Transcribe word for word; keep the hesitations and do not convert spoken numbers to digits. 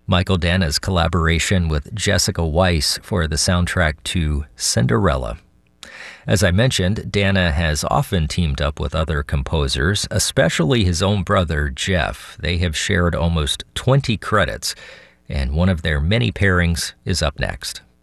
Michael Dana's collaboration with Jessica Weiss for the soundtrack to Cinderella. As I mentioned, Dana has often teamed up with other composers, especially his own brother, Jeff. They have shared almost twenty credits, and one of their many pairings is up next.